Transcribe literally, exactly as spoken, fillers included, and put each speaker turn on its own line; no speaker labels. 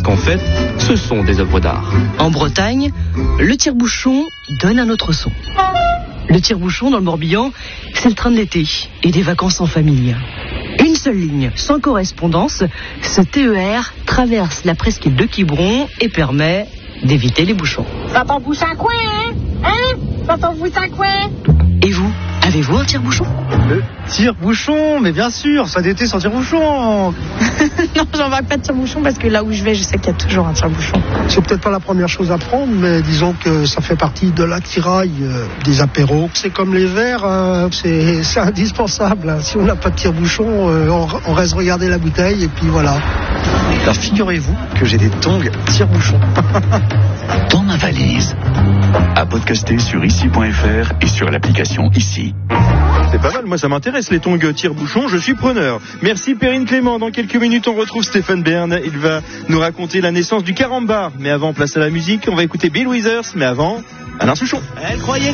parce qu'en fait, ce sont des œuvres d'art.
En Bretagne, le tire-bouchon donne un autre son. Le tire-bouchon dans le Morbihan, c'est le train de l'été et des vacances en famille. Une seule ligne, sans correspondance, ce T E R traverse la presqu'île de Quiberon et permet d'éviter les bouchons.
Ça t'en bouche un coin, hein Hein Ça t'en bouche un coin.
Et vous, avez-vous un tire-bouchon?
Le tire-bouchon, mais bien sûr, ça d'été sans tire-bouchon.
Non, j'embarque pas de tire-bouchon parce que là où je vais, je sais qu'il y a toujours un tire-bouchon.
C'est peut-être pas la première chose à prendre, mais disons que ça fait partie de l'attirail euh, des apéros. C'est comme les verres, euh, c'est, c'est indispensable. Hein. Si on n'a pas de tire-bouchon, euh, on, on reste regarder la bouteille et puis voilà.
Alors figurez-vous que j'ai des tongs tire-bouchon.
Dans ma valise. À podcaster sur ici point f r et sur l'application Ici.
C'est pas mal, moi ça m'intéresse les tongs tire-bouchon, je suis preneur. Merci Perrine Clément, dans quelques minutes on retrouve Stéphane Bern, il va nous raconter la naissance du carambar. Mais avant, place à la musique, on va écouter Bill Withers, mais avant, Alain Souchon.
Elle croyait